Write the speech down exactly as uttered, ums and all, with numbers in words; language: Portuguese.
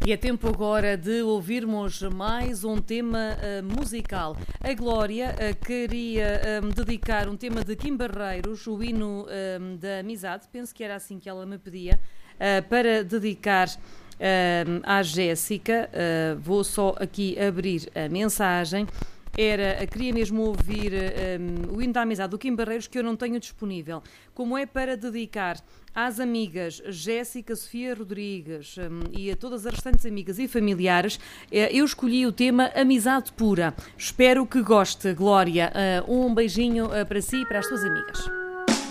E é tempo agora de ouvirmos mais um tema uh, musical. A Glória uh, queria um, dedicar um tema de Kim Barreiros, o hino um, da amizade, penso que era assim que ela me pedia, uh, para dedicar uh, à Jéssica. Uh, vou só aqui abrir a mensagem. Era, queria mesmo ouvir um, o hino da amizade do Kim Barreiros, que eu não tenho disponível. Como é para dedicar às amigas Jéssica, Sofia Rodrigues um, e a todas as restantes amigas e familiares, eu escolhi o tema Amizade Pura. Espero que goste, Glória. Uh, um beijinho uh, para si e para as suas amigas.